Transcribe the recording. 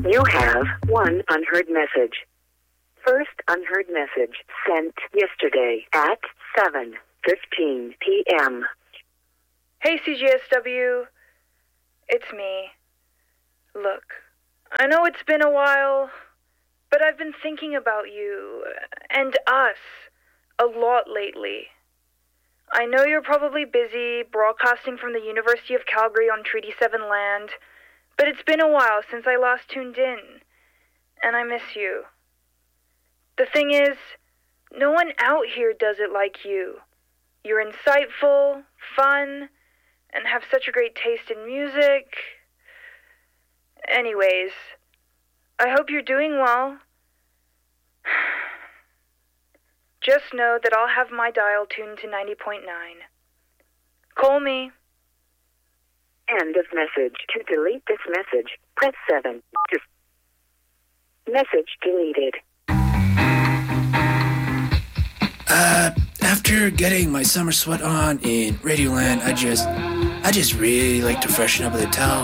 You have one unheard message. First unheard message sent yesterday at 7:15 p.m. Hey, CJSW. It's me. Look, I know it's been a while, but I've been thinking about you and us a lot lately. I know you're probably busy broadcasting from the University of Calgary on Treaty 7 land, but it's been a while since I last tuned in, and I miss you. The thing is, no one out here does it like you. You're insightful, fun, and have such a great taste in music. Anyways, I hope you're doing well. Just know that I'll have my dial tuned to 90.9. Call me. End of message. To delete this message, press 7. Message deleted. After getting my summer sweat on in Radioland, I just really like to freshen up with a towel.